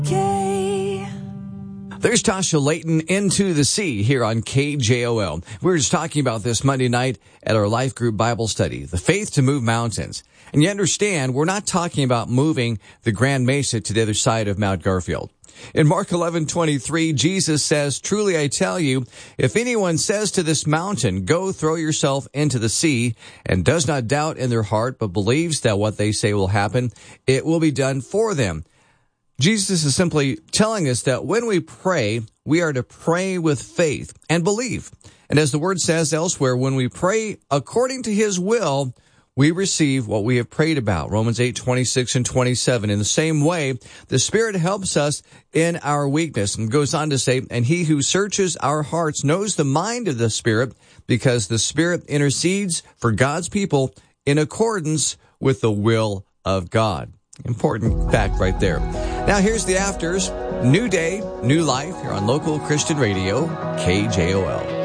There's Tasha Layton, Into the Sea, here on KJOL. We were just talking about this Monday night at our Life Group Bible study, the faith to move mountains. And you understand, we're not talking about moving the Grand Mesa to the other side of Mount Garfield. In Mark 11:23, Jesus says, "Truly I tell you, if anyone says to this mountain, 'Go throw yourself into the sea,' and does not doubt in their heart, but believes that what they say will happen, it will be done for them." Jesus is simply telling us that when we pray, we are to pray with faith and believe. And as the word says elsewhere, when we pray according to his will, we receive what we have prayed about. Romans 8:26 and 27. In the same way, the Spirit helps us in our weakness, and goes on to say, "And he who searches our hearts knows the mind of the Spirit, because the Spirit intercedes for God's people in accordance with the will of God." Important fact right there. Now here's the afters. New day, new life here on local Christian radio, KJOL.